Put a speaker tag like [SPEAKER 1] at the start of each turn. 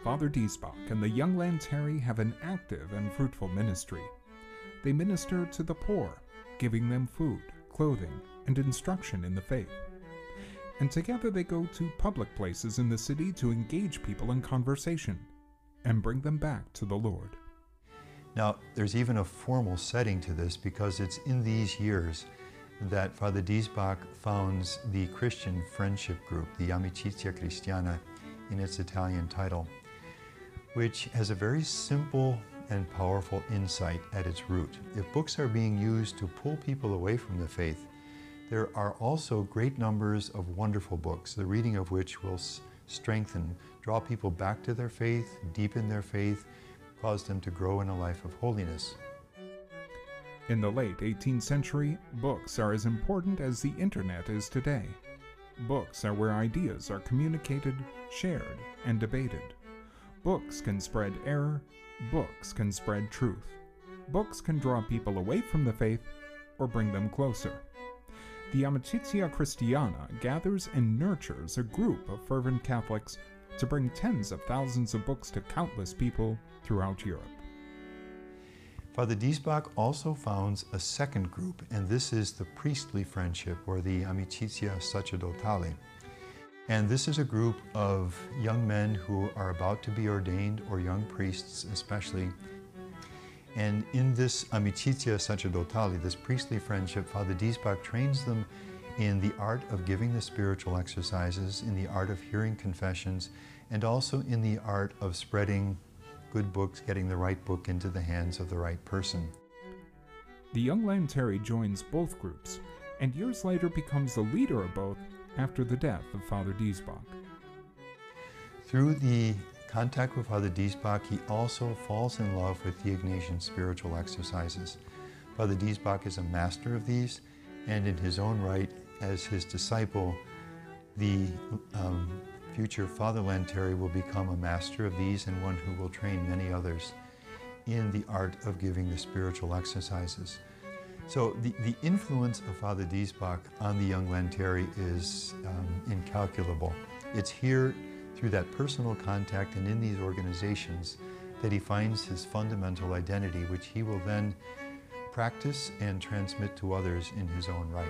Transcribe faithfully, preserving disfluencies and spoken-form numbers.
[SPEAKER 1] Father Diesbach and the Young Lanteri have an active and fruitful ministry. They minister to the poor, giving them food, clothing, and instruction in the faith. And together they go to public places in the city to engage people in conversation and bring them back to the Lord.
[SPEAKER 2] Now, there's even a formal setting to this because it's in these years that Father Diesbach founds the Christian Friendship Group, the Amicizia Cristiana, in its Italian title, which has a very simple and powerful insight at its root. If books are being used to pull people away from the faith, there are also great numbers of wonderful books, the reading of which will strengthen, draw people back to their faith, deepen their faith, cause them to grow in a life of holiness.
[SPEAKER 1] In the late eighteenth century, books are as important as the internet is today. Books are where ideas are communicated, shared, and debated. Books can spread error. Books can spread truth. Books can draw people away from the faith or bring them closer. The Amicizia Cristiana gathers and nurtures a group of fervent Catholics to bring tens of thousands of books to countless people throughout Europe.
[SPEAKER 2] Father Diesbach also founds a second group, and this is the Priestly Friendship, or the Amicizia Sacerdotale. And this is a group of young men who are about to be ordained, or young priests especially. And in this Amicizia Sacerdotale, this priestly friendship, Father Diesbach trains them in the art of giving the spiritual exercises, in the art of hearing confessions, and also in the art of spreading good books, getting the right book into the hands of the right person.
[SPEAKER 1] The Young Lanteri joins both groups, and years later becomes the leader of both after the death of Father Diesbach.
[SPEAKER 2] Through the contact with Father Diesbach, he also falls in love with the Ignatian spiritual exercises. Father Diesbach is a master of these, and in his own right, as his disciple, the um, future Father Lanteri will become a master of these and one who will train many others in the art of giving the spiritual exercises. So the, the influence of Father Diesbach on the Young Lanteri is um, incalculable. It's here through that personal contact and in these organizations that he finds his fundamental identity, which he will then practice and transmit to others in his own right.